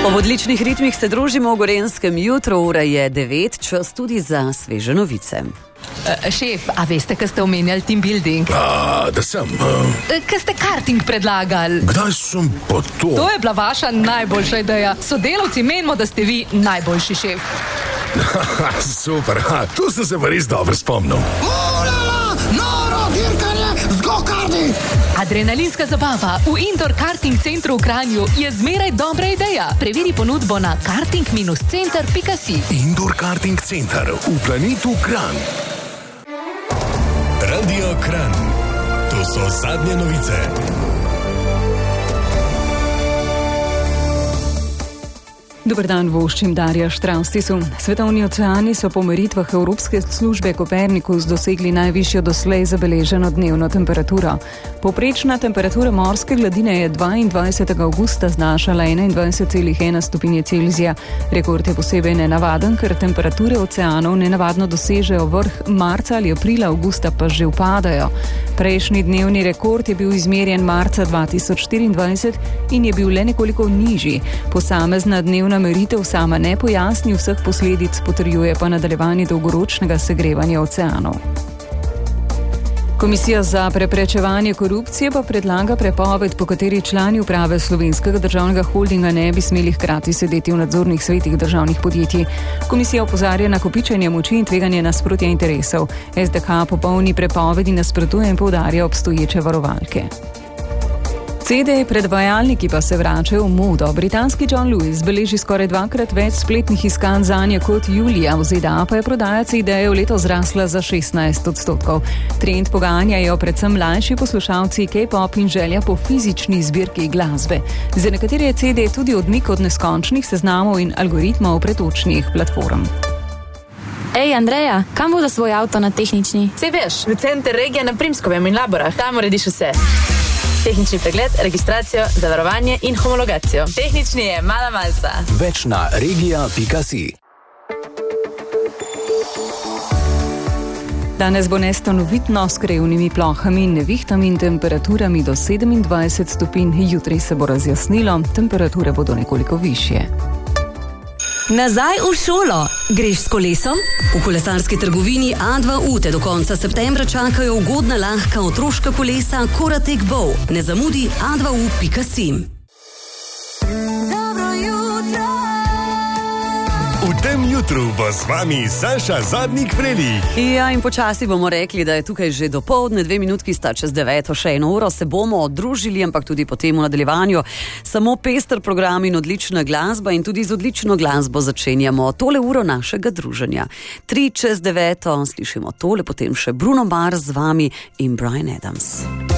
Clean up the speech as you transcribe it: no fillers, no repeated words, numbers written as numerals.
Ob odličnih ritmih se družimo v Gorenjskem jutru, ura je 9, čas tudi za sveže novice. Šef, a veste, kaj ste omenjali team building? Da sem. Kaj ste karting predlagali? Kdaj sem pa to? To je bila vaša najboljša ideja. Sodelavci menimo, da ste vi najboljši šef. Super, tu sem se pa res dobro spomnil. Noro dirkanje z go-karti! Adrenalinska zabava v indoor karting centru v Kranju je zmeraj dobra ideja. Preveri ponudbo na karting-center.si. Indoor karting center v planetu Kranj. Radio Kranj. To so zadnje novice. Dober dan, voščim Darja Štraustisu. Svetovni oceani so po meritvah Evropske službe Kopernikus dosegli najvišjo doslej zabeleženo dnevno temperaturo. Povprečna temperatura morske gladine je 22. avgusta znašala 21,1 stopinje Celzija. Rekord je posebej nenavaden, ker temperature oceanov nenavadno dosežejo vrh marca ali aprila, avgusta pa že upadajo. Prejšnji dnevni rekord je bil izmerjen marca 2024 in je bil le nekoliko nižji. Posamezna dnevna meritev sama ne pojasni vseh posledic, potrjuje pa nadaljevanje dolgoročnega segrevanja oceanov. Komisija za preprečevanje korupcije pa predlaga prepoved, po kateri člani uprave Slovenskega državnega holdinga ne bi smeli hkrati sedeti v nadzornih svetih državnih podjetij. Komisija opozarja na kopičenje moči in tveganje nasprotja interesov. SDH popolni prepovedi nasprotuje in poudarja obstoječe varovalke. CD-predvajalniki pa se vračajo v modo. Britanski John Lewis beleži skoraj dvakrat več spletnih iskanj zanje kot julija. V ZDA pa je prodaja CD-jev letos zrasla za 16%. Trend poganjajo predvsem mlajši poslušalci K-pop in želja po fizični zbirki glasbe. Za nekatere je CD tudi odmik od neskončnih seznamov in algoritmov pretočnih platform. Ej, Andreja, kam bo za svoj avto na tehnični? Sej veš, v center regija na Primskovem in Laborah. Tam urediš vse. Tehnični pregled, registracijo, zavarovanje in homologacijo. Tehnični je mala malca. Več na regija.si. Danes bo nestanovitno s krevnimi plohami, nevihtami in temperaturami do 27 stopinj. Jutri se bo razjasnilo, temperature bodo nekoliko višje. Nazaj v šolo. Greš s kolesom? V kolesarski trgovini A2U te do konca septembra čakajo ugodna lahka otroška kolesa Koratek Bow. Ne zamudi a2u.si. V tem jutru bo z vami Saša Zadnik-Frelih. Ja, in počasi bomo rekli, da je tukaj že dopoldne, 2 minutki sta čez 9, še 1 uro se bomo družili, ampak tudi potem v nadaljevanju samo pester program in odlična glasba in tudi z odlično glasbo začenjamo tole uro našega druženja. 3 čez 9, slišimo tole, potem še Bruno Mars z vami in Bryan Adams.